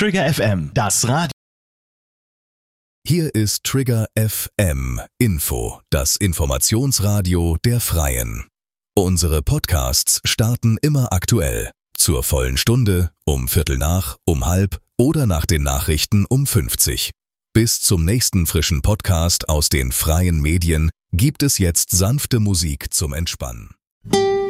Trigger FM, das Radio. Hier ist Trigger FM Info, das Informationsradio der Freien. Unsere Podcasts starten immer aktuell. Zur vollen Stunde, um Viertel nach, um halb oder nach den Nachrichten um 50. Bis zum nächsten frischen Podcast aus den freien Medien gibt es jetzt sanfte Musik zum Entspannen.